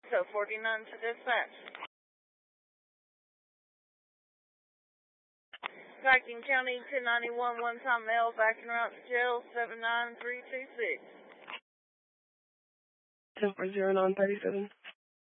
So 49 to dispatch. Viking County 1091, one-time mail, backing route to jail, 79326. 10-409-37.